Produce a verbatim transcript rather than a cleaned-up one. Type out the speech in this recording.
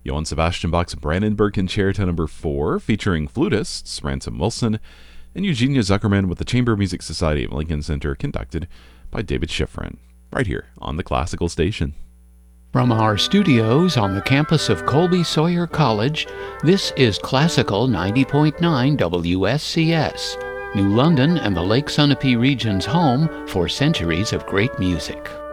Johann Sebastian Bach's Brandenburg Concerto number four, featuring flutists Ransom Wilson and Eugenia Zuckerman with the Chamber Music Society of Lincoln Center, conducted by David Schifrin, right here on the Classical Station. From our studios on the campus of Colby Sawyer College, this is Classical ninety point nine W S C S, New London and the Lake Sunapee region's home for centuries of great music.